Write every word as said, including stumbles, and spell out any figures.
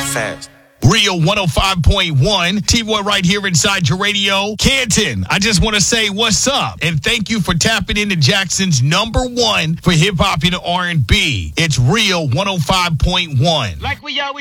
fast. Real one oh five point one. T-Boy right here inside your radio. Canton, I just want to say what's up. And thank you for tapping into Jackson's number one for hip-hop and R and B. It's Real one oh five point one. Like we always